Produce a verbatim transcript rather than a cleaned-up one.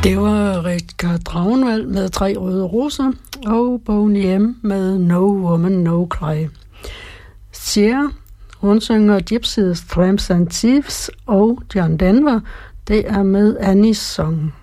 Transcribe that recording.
Det var Richard Ragnvald med Tre røde roser og Boney M med No Woman No Cry. Cher, hun synger Gypsies, Tramps and Thieves, og John Denver, det er med Annie's Song.